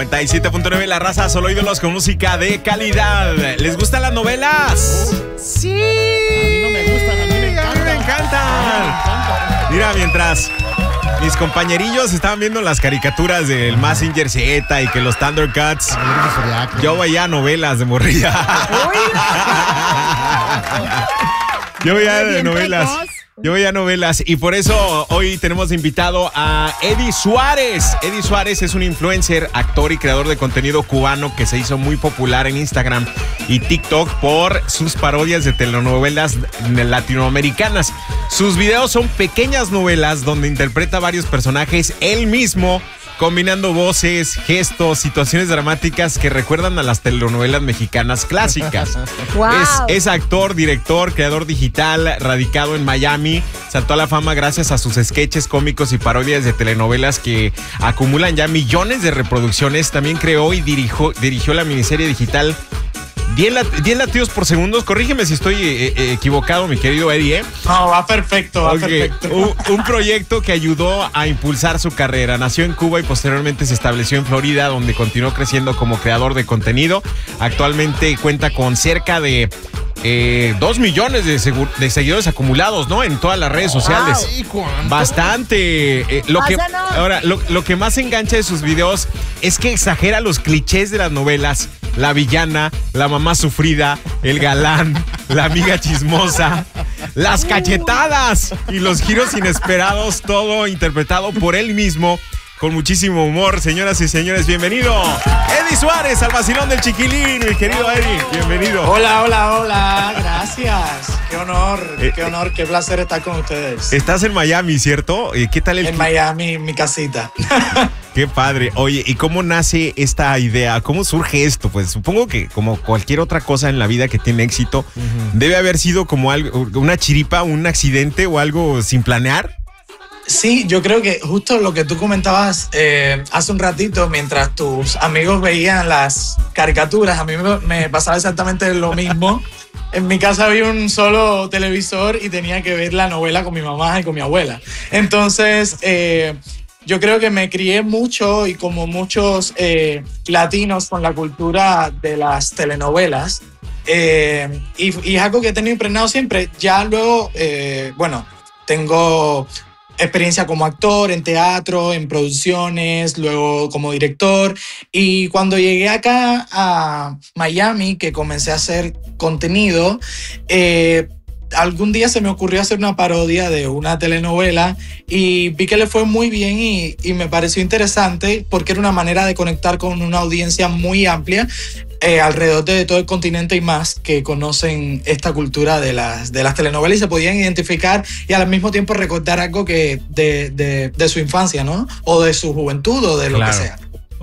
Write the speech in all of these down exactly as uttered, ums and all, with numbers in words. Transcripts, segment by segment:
noventa y siete punto nueve La Raza, solo ídolos con música de calidad. ¿Les gustan las novelas? Sí. A mí no me gustan, a mí me encantan. A mí me encantan. Mira, mientras mis compañerillos estaban viendo las caricaturas del Mazinger Z y que los Thundercats, yo veía novelas de morrilla. Yo veía de novelas. Yo veía novelas y por eso hoy tenemos invitado a Eddie Suárez. Eddie Suárez es un influencer, actor y creador de contenido cubano que se hizo muy popular en Instagram y TikTok por sus parodias de telenovelas latinoamericanas. Sus videos son pequeñas novelas donde interpreta varios personajes él mismo, combinando voces, gestos, situaciones dramáticas que recuerdan a las telenovelas mexicanas clásicas. Wow. Es, es actor, director, creador digital, radicado en Miami. Saltó a la fama gracias a sus sketches cómicos y parodias de telenovelas que acumulan ya millones de reproducciones. También creó y dirigió, dirigió la miniserie digital diez latidos por segundo. Corrígeme si estoy eh, eh, equivocado, mi querido Eddie, ¿eh? No, va perfecto, va Okay. perfecto. Un, un proyecto que ayudó a impulsar su carrera. Nació en Cuba y posteriormente se estableció en Florida, donde continuó creciendo como creador de contenido. Actualmente cuenta con cerca de eh, dos millones de, de seguidores acumulados, ¿no? En todas las redes sociales. Wow. Bastante. Eh, lo que, ahora, lo, lo que más engancha de sus videos es que exagera los clichés de las novelas. La villana, la mamá sufrida, el galán, la amiga chismosa, las cachetadas y los giros inesperados, todo interpretado por él mismo con muchísimo humor. Señoras y señores, bienvenido Eddie Suárez al vacilón del Chiquilín, mi querido Eddie, bienvenido. Hola, hola, hola, gracias. Qué honor, Eh, qué honor, qué placer estar con ustedes. Estás en Miami, ¿cierto? ¿Qué tal el En Miami, mi casita. Qué padre. Oye, ¿y cómo nace esta idea? ¿Cómo surge esto? Pues supongo que como cualquier otra cosa en la vida que tiene éxito, uh-huh. debe haber sido como algo, una chiripa, un accidente o algo sin planear. Sí, yo creo que justo lo que tú comentabas eh, hace un ratito, mientras tus amigos veían las caricaturas, a mí me, me pasaba exactamente lo mismo. En mi casa había un solo televisor y tenía que ver la novela con mi mamá y con mi abuela. Entonces, eh, yo creo que me crié mucho y como muchos eh, latinos con la cultura de las telenovelas. Eh, y, y es algo que he tenido impregnado siempre. Ya luego, eh, bueno, tengo experiencia como actor, en teatro, en producciones, luego como director. Y cuando llegué acá a Miami, que comencé a hacer contenido, eh, algún día se me ocurrió hacer una parodia de una telenovela y vi que le fue muy bien y, y me pareció interesante porque era una manera de conectar con una audiencia muy amplia eh, alrededor de todo el continente y más que conocen esta cultura de las, de las telenovelas y se podían identificar y al mismo tiempo recordar algo que de, de, de su infancia, ¿no? O de su juventud o de lo Claro. que sea.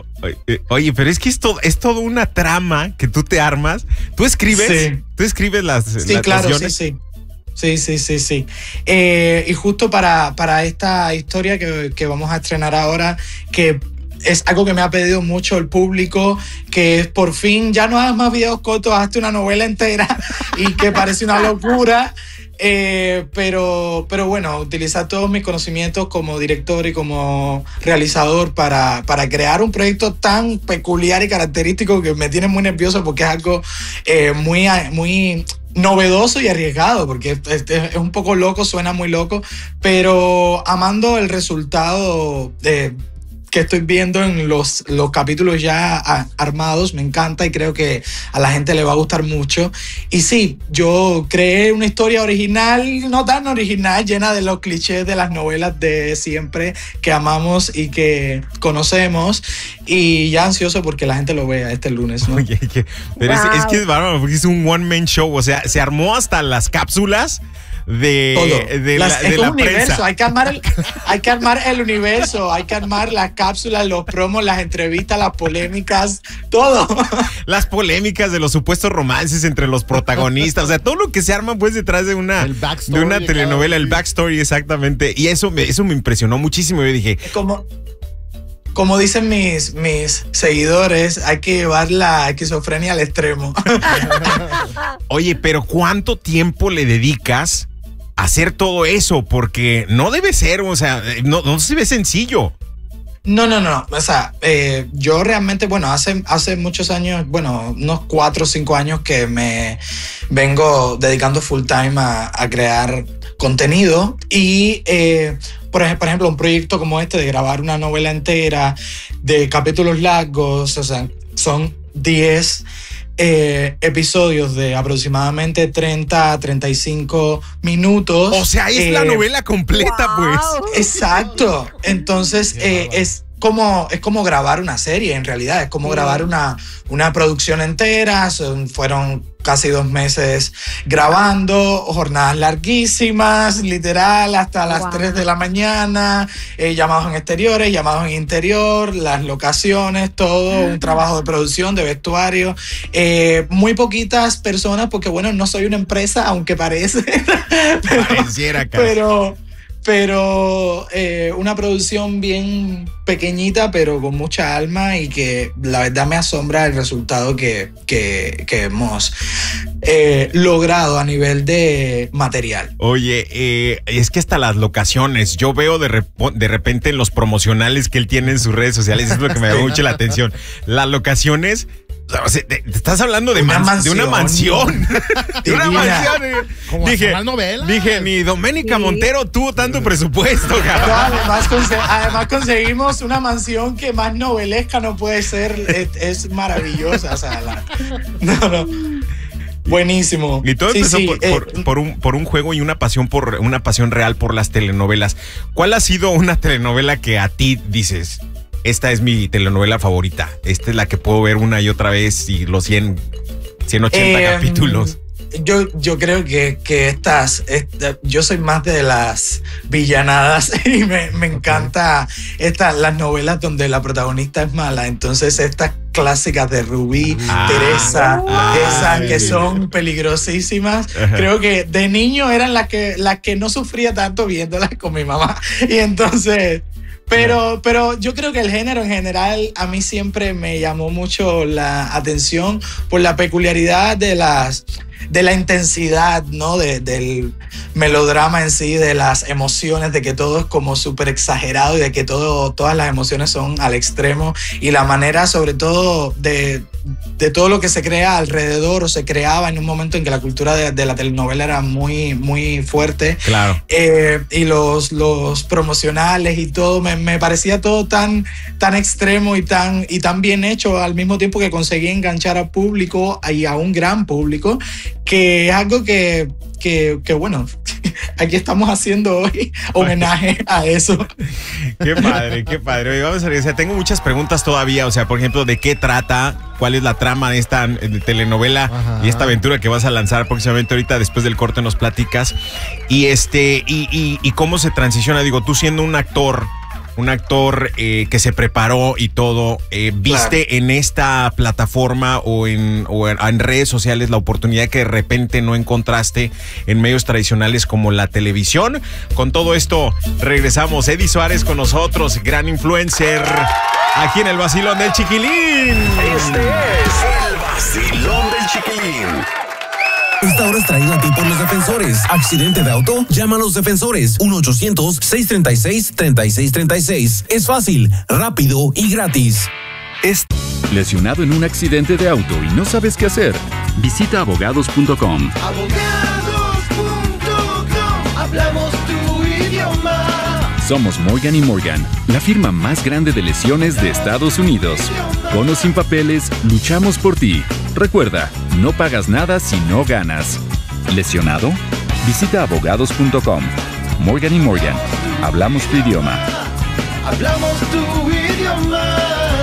Oye, pero es que es todo, es todo una trama que tú te armas. ¿Tú escribes? Sí. ¿Tú escribes las, Sí, las claro, canciones? sí, sí. Sí, sí, sí, sí. Eh, y justo para, para esta historia que, que vamos a estrenar ahora, que es algo que me ha pedido mucho el público, que es por fin, ya no hagas más videos cortos, hazte una novela entera y que parece una locura. Eh, pero, pero bueno, utilizar todos mis conocimientos como director y como realizador para, para crear un proyecto tan peculiar y característico que me tiene muy nervioso porque es algo eh, muy, muy novedoso y arriesgado, porque es, es, es un poco loco, suena muy loco, pero amando el resultado de que estoy viendo en los, los capítulos ya a, armados, me encanta y creo que a la gente le va a gustar mucho. Y sí, yo creé una historia original, no tan original, llena de los clichés de las novelas de siempre que amamos y que conocemos, y ya ansioso porque la gente lo vea este lunes, ¿no? Oye, que, pero wow. es, es que es bárbaro, porque es un one man show, o sea, se armó hasta las cápsulas de, Todo. de las, la, de es la un prensa. Universo, hay que armar el, hay que armar el universo, hay que armar las cápsulas, los promos, las entrevistas, las polémicas, todo. Las polémicas de los supuestos romances entre los protagonistas, o sea, todo lo que se arma pues detrás de una, de una telenovela, el backstory, exactamente. Y eso me, eso me impresionó muchísimo. Yo dije, como Como dicen mis, mis seguidores, hay que llevar la esquizofrenia al extremo. Oye, pero ¿cuánto tiempo le dedicas a hacer todo eso? Porque no debe ser, o sea, no, no se ve sencillo. No, no, no. O sea, eh, yo realmente, bueno, hace, hace muchos años, bueno, unos cuatro o cinco años que me vengo dedicando full time a, a crear contenido y, eh, por ejemplo, por ejemplo, un proyecto como este de grabar una novela entera de capítulos largos, o sea, son diez Eh, episodios de aproximadamente treinta a treinta y cinco minutos. O sea, es eh, la novela completa, wow. pues. Exacto. Entonces, eh, es como, es como grabar una serie, en realidad. Es como mm. grabar una, una producción entera. Son, fueron casi dos meses grabando, jornadas larguísimas, literal, hasta las wow. tres de la mañana, eh, llamados en exteriores, llamados en interior, las locaciones, todo un trabajo de producción, de vestuario. Eh, muy poquitas personas, porque bueno, no soy una empresa, aunque parece. pero, Pareciera, casi. pero Pero eh, una producción bien pequeñita, pero con mucha alma, y que la verdad me asombra el resultado que, que, que hemos eh, logrado a nivel de material. Oye, eh, es que hasta las locaciones, yo veo de, rep- de repente en los promocionales que él tiene en sus redes sociales, es lo que me llama mucho la atención. Las locaciones... O sea, te, te estás hablando de, una man, mansión, de una mansión. De una mansión. Como dije, novela. dije, ni Doménica sí. Montero tuvo tanto presupuesto, cabrón. No, además, conse- además conseguimos una mansión que más novelesca no puede ser. Es, es maravillosa. O sea, la, no, no. Buenísimo. Y todo sí, empezó sí, por, eh, por, por, un, por un juego y una pasión por una pasión real por las telenovelas. ¿Cuál ha sido una telenovela que a ti dices, esta es mi telenovela favorita? Esta es la que puedo ver una y otra vez y los cien, ciento ochenta eh, capítulos. Yo, yo creo que, que estas, esta, yo soy más de las villanadas y me, me encanta esta, las novelas donde la protagonista es mala. Entonces estas clásicas de Rubí, ah, Teresa, ah, esas que son peligrosísimas. Ajá. Creo que de niño eran las que, las que no sufría tanto viéndolas con mi mamá. Y entonces... Pero, pero yo creo que el género en general a mí siempre me llamó mucho la atención por la peculiaridad de las de la intensidad, ¿no? De, del melodrama en sí, de las emociones, de que todo es como súper exagerado y de que todo, todas las emociones son al extremo, y la manera sobre todo de, de todo lo que se crea alrededor o se creaba en un momento en que la cultura de, de la telenovela era muy, muy fuerte. Claro. Eh, y los, los promocionales y todo, me, me parecía todo tan, tan extremo y tan, y tan bien hecho, al mismo tiempo que conseguía enganchar al público y a un gran público, que es algo que, que, que bueno, aquí estamos haciendo hoy homenaje a eso. Qué padre, qué padre. Oye, vamos a ver, o sea, tengo muchas preguntas todavía, o sea, por ejemplo, ¿de qué trata? ¿Cuál es la trama de esta de telenovela? Ajá. Y esta aventura que vas a lanzar próximamente? Ahorita después del corte nos platicas. Y este, y, y, y cómo se transiciona, digo, tú siendo un actor, un actor eh, que se preparó y todo, eh, ¿viste claro. en esta plataforma o en, o en, en redes sociales la oportunidad que de repente no encontraste en medios tradicionales como la televisión? Con todo esto regresamos. Eddie Suárez con nosotros, gran influencer, aquí en el Vacilón del Chiquilín. Este es el Vacilón del Chiquilín. Esta hora es traída a ti por los defensores. ¿Accidente de auto? Llama a los defensores. uno ochocientos, seiscientos treinta y seis, treinta y seis treinta y seis. Es fácil, rápido y gratis. Es lesionado en un accidente de auto y no sabes qué hacer. Visita abogados punto com. abogados punto com. Hablamos tu idioma. Somos Morgan y Morgan, la firma más grande de lesiones de Estados Unidos. Con o sin papeles, luchamos por ti. Recuerda, no pagas nada si no ganas. ¿Lesionado? Visita abogados punto com. Morgan y Morgan, hablamos tu idioma. Hablamos tu idioma.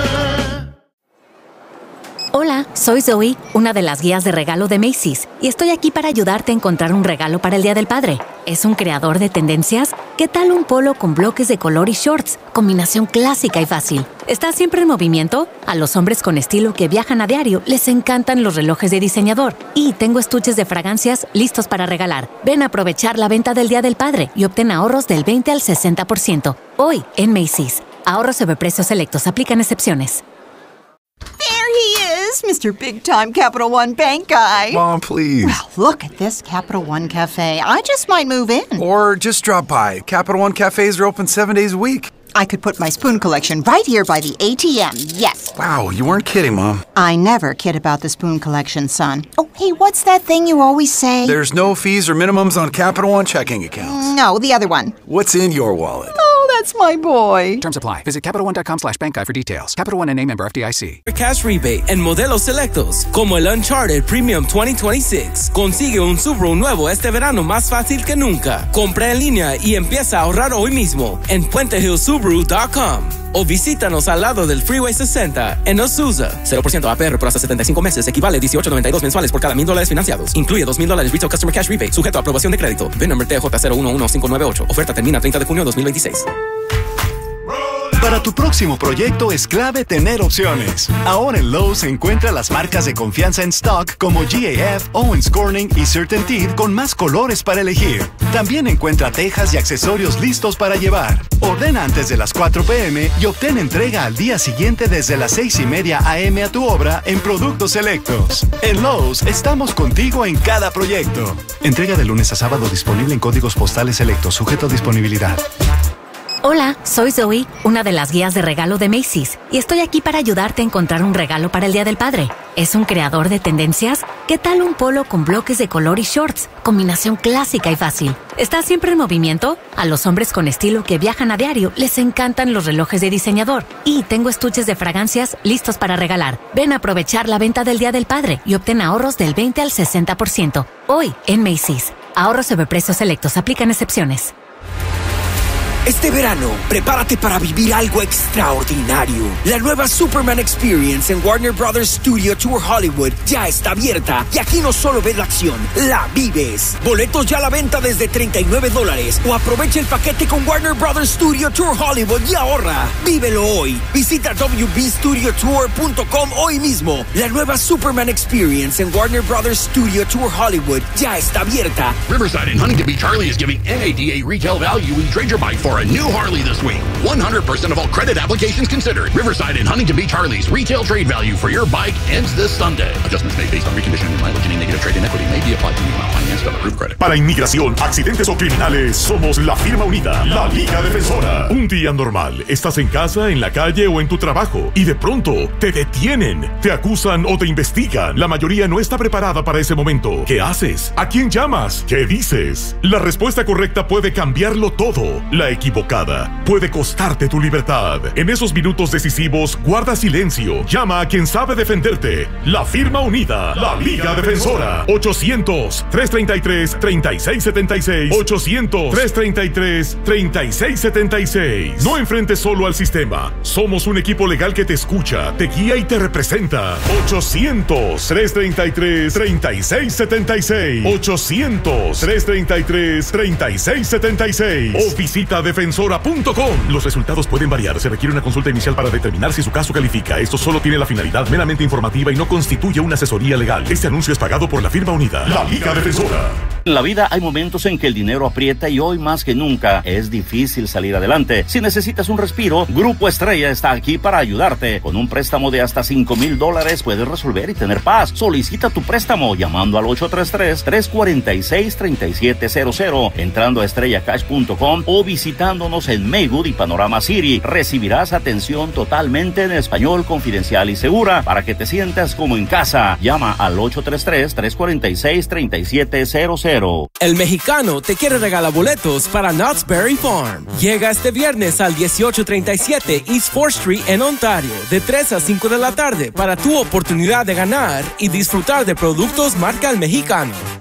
Hola, soy Zoe, una de las guías de regalo de Macy's, y estoy aquí para ayudarte a encontrar un regalo para el Día del Padre. ¿Es un creador de tendencias? ¿Qué tal un polo con bloques de color y shorts? Combinación clásica y fácil. ¿Estás siempre en movimiento? A los hombres con estilo que viajan a diario les encantan los relojes de diseñador. Y tengo estuches de fragancias listos para regalar. Ven a aprovechar la venta del Día del Padre y obtén ahorros del veinte al sesenta por ciento. Hoy en Macy's. Ahorros sobre precios selectos. Aplican excepciones. There he is, Mister Big Time Capital One Bank guy. Mom, please. Well, look at this Capital One Cafe. I just might move in. Or just drop by. Capital One Cafes are open seven days a week. I could put my spoon collection right here by the A T M, yes. Wow, you weren't kidding, Mom. I never kid about the spoon collection, son. Oh, hey, what's that thing you always say? There's no fees or minimums on Capital One checking accounts. No, the other one. What's in your wallet? Oh, that's my boy. Terms apply. Visit CapitalOne.com slash bank guide for details. Capital One N A member F D I C. Cash rebate en modelos selectos, como el Uncharted Premium veinte veintiséis. Consigue un Subaru nuevo este verano más fácil que nunca. Compra en línea y empieza a ahorrar hoy mismo en puente hill subaru punto com o visítanos al lado del Freeway sesenta en Azusa. cero por ciento A P R por hasta setenta y cinco meses equivale a dieciocho noventa y dos mensuales por cada mil dólares financiados. Incluye dos mil dólares Retail Customer Cash Rebate sujeto a aprobación de crédito. V I N number T J cero uno uno cinco nueve ocho. Oferta termina treinta de junio de dos mil veintiséis. Para tu próximo proyecto es clave tener opciones. Ahora en Lowe's encuentra las marcas de confianza en stock como G A F, Owens Corning y CertainTeed con más colores para elegir. También encuentra tejas y accesorios listos para llevar. Ordena antes de las cuatro p m y obtén entrega al día siguiente desde las seis y media a m a tu obra en productos selectos. En Lowe's estamos contigo en cada proyecto. Entrega de lunes a sábado disponible en códigos postales selectos, sujeto a disponibilidad. Hola, soy Zoe, una de las guías de regalo de Macy's, y estoy aquí para ayudarte a encontrar un regalo para el Día del Padre. ¿Es un creador de tendencias? ¿Qué tal un polo con bloques de color y shorts? Combinación clásica y fácil. ¿Estás siempre en movimiento? A los hombres con estilo que viajan a diario les encantan los relojes de diseñador. Y tengo estuches de fragancias listos para regalar. Ven a aprovechar la venta del Día del Padre y obtén ahorros del veinte al sesenta por ciento. Hoy en Macy's. Ahorros sobre precios selectos. Aplican excepciones. Este verano, prepárate para vivir algo extraordinario. La nueva Superman Experience en Warner Brothers Studio Tour Hollywood ya está abierta y aquí no solo ves la acción, la vives. Boletos ya a la venta desde treinta y nueve dólares o aprovecha el paquete con Warner Brothers Studio Tour Hollywood y ahorra. Vívelo hoy. Visita w b studio tour punto com hoy mismo. La nueva Superman Experience en Warner Brothers Studio Tour Hollywood ya está abierta. Riverside in Huntington Beach Harley is giving N A D A retail value when you trade your bike for a new Harley this week. one hundred percent of all credit applications considered. Riverside and Huntington Beach Harley's retail trade value for your bike ends this Sunday. Adjustments made based on reconditioning and mileage. Any negative trade-in equity may be applied to new amount financed on approved credit. Para inmigración, accidentes o criminales, somos la firma unida, la Liga Defensora. Un día normal, estás en casa, en la calle o en tu trabajo y de pronto te detienen, te acusan o te investigan. La mayoría no está preparada para ese momento. ¿Qué haces? ¿A quién llamas? ¿Qué dices? La respuesta correcta puede cambiarlo todo. La equivocada puede costarte tu libertad. En esos minutos decisivos, guarda silencio. Llama a quien sabe defenderte. La firma unida, la Liga Defensora. ochocientos, trescientos treinta y tres, treinta y seis setenta y seis. ochocientos, trescientos treinta y tres, treinta y seis setenta y seis. No enfrentes solo al sistema. Somos un equipo legal que te escucha, te guía y te representa. ochocientos, trescientos treinta y tres, treinta y seis setenta y seis. ochocientos, trescientos treinta y tres, treinta y seis setenta y seis. O visita defensora punto com. Los resultados pueden variar. Se requiere una consulta inicial para determinar si su caso califica. Esto solo tiene la finalidad meramente informativa y no constituye una asesoría legal. Este anuncio es pagado por la firma unida, la Liga Defensora. En la vida hay momentos en que el dinero aprieta y hoy más que nunca es difícil salir adelante. Si necesitas un respiro, Grupo Estrella está aquí para ayudarte. Con un préstamo de hasta cinco mil dólares puedes resolver y tener paz. Solicita tu préstamo llamando al ocho tres tres, tres cuatro seis, tres siete cero cero, entrando a estrella cash punto com o visitándonos en Maywood y Panorama City. Recibirás atención totalmente en español, confidencial y segura para que te sientas como en casa. Llama al ocho tres tres, tres cuatro seis, tres siete cero cero. El Mexicano te quiere regalar boletos para Knott's Berry Farm. Llega este viernes al dieciocho treinta y siete East fourth Street en Ontario, de tres a cinco de la tarde, para tu oportunidad de ganar y disfrutar de productos marca El Mexicano.